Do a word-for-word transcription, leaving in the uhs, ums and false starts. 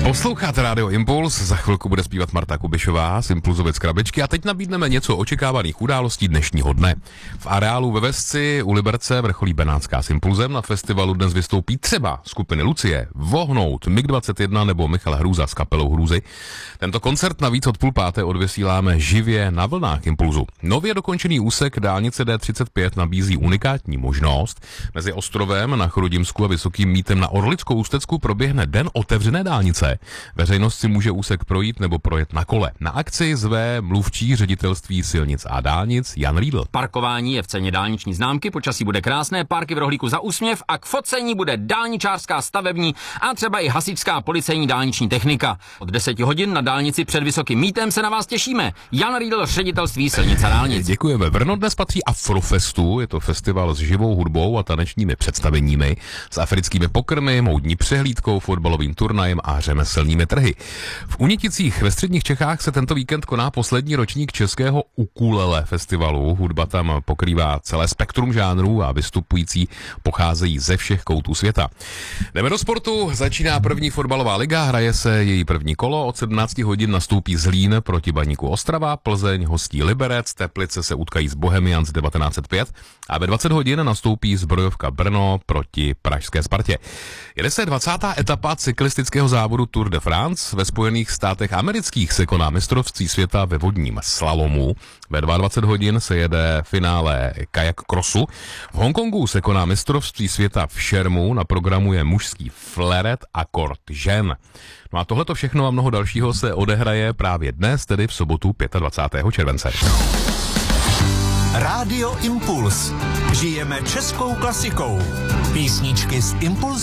Posloucháte Rádio Impuls, za chvilku bude zpívat Marta Kubišová z Impulzovec krabičky a teď nabídneme něco očekávaných událostí dnešního dne. V areálu ve Vesci u Liberce vrcholí Benátská s Impulzem, na festivalu dnes vystoupí třeba skupiny Lucie, Vohnout, mig dvacet jedna nebo Michal Hrůza s kapelou Hrůzy. Tento koncert navíc od půl páté odvysíláme živě na vlnách Impulzu. Nově dokončený úsek dálnice D třicet pět nabízí unikátní možnost. Mezi Ostrovem na Chrudimsku a Vysokým Mítem na Orlickou Ústecku proběhne den otevřené dálnice. Veřejnost si může úsek projít nebo projet na kole. Na akci zve mluvčí ředitelství silnic a dálnic Jan Riedl. Parkování je v ceně dálniční známky, počasí bude krásné, parky v rohlíku za úsměv a k focení bude dálničářská, stavební a třeba i hasičská policejní dálniční technika. Od deseti hodin na dálnici před Vysokým Mítem se na vás těšíme. Jan Riedl, ředitelství silnic a dálnic. Děkujeme. Brno dnes patří Afrofestu, je to festival s živou hudbou a tanečními představeními, s africkými pokrmy, módní přehlídkou, fotbalovým turnajem a řemeslnými trhy. V Uniticích ve středních Čechách se tento víkend koná poslední ročník českého ukulele festivalu. Hudba tam pokrývá celé spektrum žánrů a vystupující pocházejí ze všech koutů světa. Jdeme do sportu, začíná první fotbalová liga, hraje se její první kolo, od sedmnácti hodin nastoupí Zlín proti Baníku Ostrava, Plzeň hostí Liberec, Teplice se utkají s Bohemians devatenáct set pět a ve dvacet hodin nastoupí Zbrojovka Brno proti pražské Spartě. Jede se dvacátá etapa cyklistického závodu Tour de France. Ve Spojených státech amerických se koná mistrovství světa ve vodním slalomu. Ve dvacet dva hodin se jede finále kajak crossu. V Hongkongu se koná mistrovství světa v šermu. Na programu je mužský fleret a kort žen. No a tohleto všechno a mnoho dalšího se odehraje právě dnes, tedy v sobotu dvacátého pátého července. Rádio Impuls. Žijeme českou klasikou. Písničky z Impulzu.